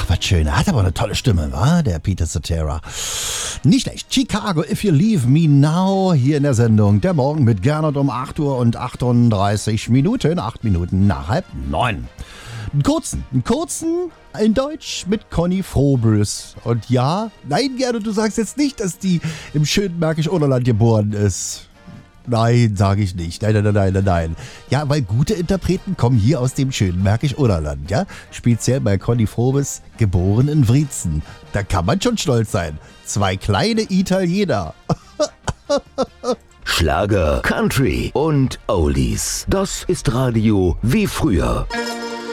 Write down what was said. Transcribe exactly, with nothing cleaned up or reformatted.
Ach, was schön. Er hat aber eine tolle Stimme, wa? Der Peter Cetera. Nicht schlecht. Chicago, If You Leave Me Now, hier in der Sendung. Der Morgen mit Gernot um acht Uhr und achtunddreißig Minuten. acht Minuten nach halb neun. Einen kurzen, einen kurzen in Deutsch mit Conny Frobös. Und ja, nein, Gernot, du sagst jetzt nicht, dass die im schönen Märkisch-Oderland geboren ist. Nein, sage ich nicht. Nein, nein, nein, nein, nein. Ja, weil gute Interpreten kommen hier aus dem schönen Märkisch-Oderland, ja? Speziell bei Conny Frobes, geboren in Wriezen. Da kann man schon stolz sein. Zwei kleine Italiener. Schlager, Country und Oldies. Das ist Radio wie früher.